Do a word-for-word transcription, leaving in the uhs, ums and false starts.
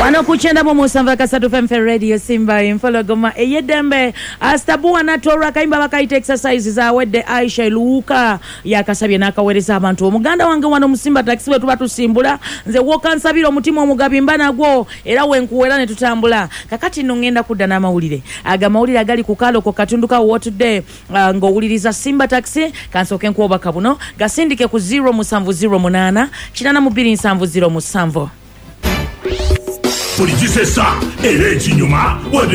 Wano kuchenda mu musanva kasatu F M Radio Simba Infologoma eyedembe astabu anatora kaimba bakaita exercises za wedde Aisha Luka yakasabye nakawereza abantu omuganda wange wano musimba taxi wetu batusimbula nze wokansabira omutima omugabi mbana gwo era wenkuwera ne tutambula kakati no ngenda kudda na mawulire aga mawulire agali kukalo ko katunduka what today uh, ngowuliriza Simba taxi kansoke nkuoba kabuno gasindike ku zero musanvu zero munana kinana mu bbiri nsanvu zero musanvu Politisesa, ele chinyuma, wade